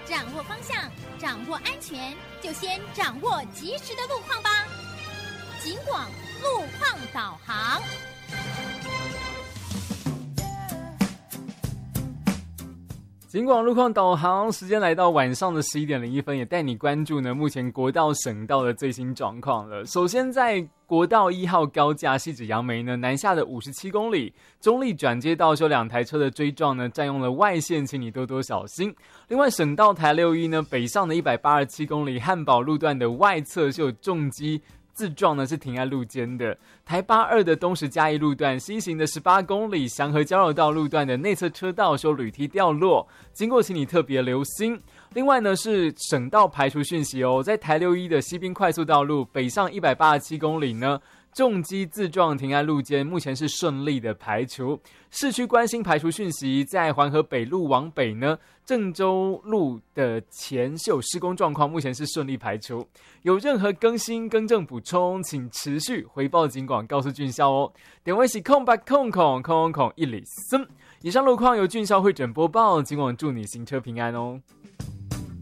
掌握方向，掌握安全，就先掌握及时的路况吧。警广路况导航。 警广路况导航时间来到晚上的11点01分，也带你关注呢目前国道省道的最新状况了。首先在国道1号高架汐止杨梅呢南下的57公里，中立转接道有2台车的追撞呢，占用了外线，请你多多小心。另外省道台61呢北上的187公里，汉宝路段的外侧是有重机自撞呢是停在路肩的。台82的东石嘉义路段西行的18公里，祥和交流道路段的内侧车道有铝梯掉落，经过请你特别留心。另外呢是省道排除讯息哦，在台61的西滨快速道路北上187公里呢，重机自撞停在路肩，目前是顺利的排除。市区关心排除讯息，在环河北路往北呢，郑州路的前是有施工状况，目前是顺利排除。有任何更新更正补充，请持续回报警广告诉俊孝哦。点位是0800000103。以上路况由俊孝会诊播报，警广祝你行车平安哦。